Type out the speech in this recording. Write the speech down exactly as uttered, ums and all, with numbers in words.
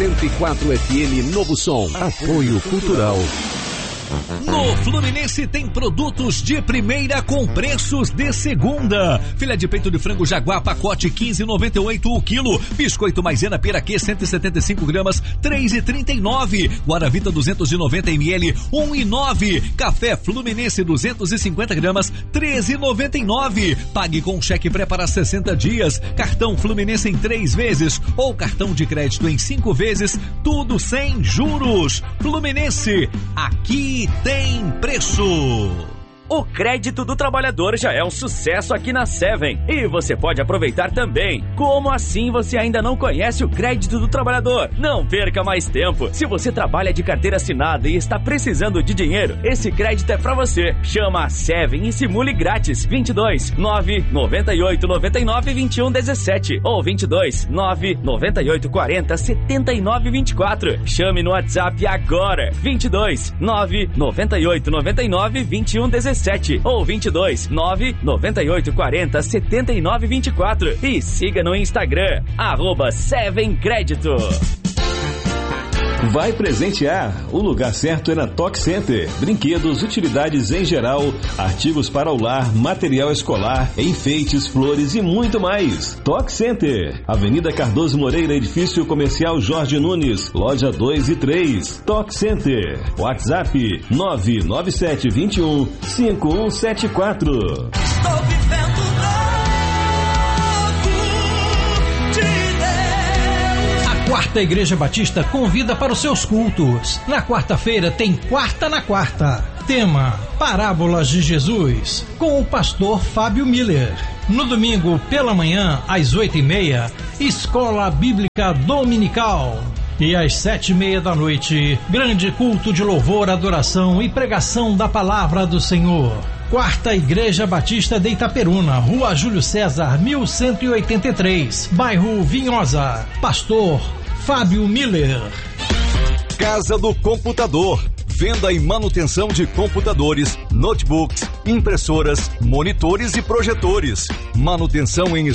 cento e quatro F M Novo Som. Apoio Cultural. No Fluminense tem produtos de primeira com preços de segunda. Filé de peito de frango Jaguar, pacote quinze e noventa e oito o quilo. Biscoito maisena peraquê, cento e setenta e cinco gramas, três e trinta e nove. Guaravita duzentos e noventa mililitros, um e nove. Café Fluminense duzentos e cinquenta gramas, treze e noventa e nove. Pague com cheque pré para sessenta dias. Cartão Fluminense em três vezes ou cartão de crédito em cinco vezes, tudo sem juros. Fluminense, aqui tem preço. O crédito do trabalhador já é um sucesso aqui na Seven e você pode aproveitar também. Como assim você ainda não conhece o crédito do trabalhador? Não perca mais tempo. Se você trabalha de carteira assinada e está precisando de dinheiro, esse crédito é para você. Chama a Seven e simule grátis. vinte e dois, nove, noventa e oito, noventa e nove, vinte e um, dezessete ou vinte e dois, nove, noventa e oito, quarenta, setenta e nove, vinte e quatro. Chame no WhatsApp agora. vinte e dois, nove, noventa e oito, noventa e nove, vinte e um, dezessete ou vinte e dois, nove, noventa e oito, quarenta, setenta e nove, vinte e quatro e siga no Instagram, arroba Seven Crédito. Vai presentear? O lugar certo é na Toque Center. Brinquedos, utilidades em geral, artigos para o lar, material escolar, enfeites, flores e muito mais. Toque Center, Avenida Cardoso Moreira, Edifício Comercial Jorge Nunes, loja dois e três. Toque Center, WhatsApp nove nove sete, vinte e um, cinco um sete quatro. Estou vivendo Quarta Igreja Batista convida para os seus cultos. Na quarta-feira tem Quarta na Quarta. Tema: Parábolas de Jesus, com o pastor Fábio Miller. No domingo, pela manhã, às oito e meia, Escola Bíblica Dominical. E às sete e meia da noite, grande culto de louvor, adoração e pregação da Palavra do Senhor. Quarta Igreja Batista de Itaperuna, Rua Júlio César, mil cento e oitenta e três, bairro Vinhosa. Pastor Fábio Miller. Casa do Computador. Venda e manutenção de computadores, notebooks, impressoras, monitores e projetores. Manutenção em